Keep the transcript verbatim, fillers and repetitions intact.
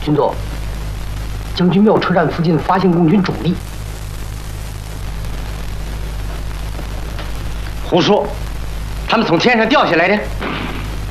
军总，将军庙车站附近发现共军主力。 胡说，他们从天上掉下来的。